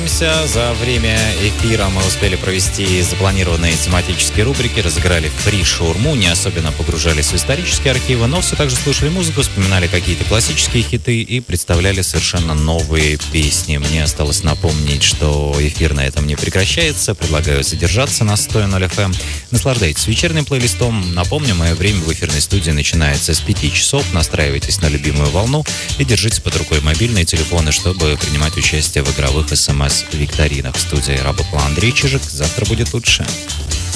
возвращаемся. За время эфира мы успели провести запланированные тематические рубрики, разыграли фри-шаурму, не особенно погружались в исторические архивы, но все так же слушали музыку, вспоминали какие-то классические хиты и представляли совершенно новые песни. Мне осталось напомнить, что эфир на этом не прекращается. Предлагаю задержаться на 100.0 FM. Наслаждайтесь вечерним плейлистом. Напомню, мое время в эфирной студии начинается с 5 часов. Настраивайтесь на любимую волну и держите под рукой мобильные телефоны, чтобы принимать участие в игровых СМС-викторинах. В студии работал Андрей Чижик. Завтра будет лучше.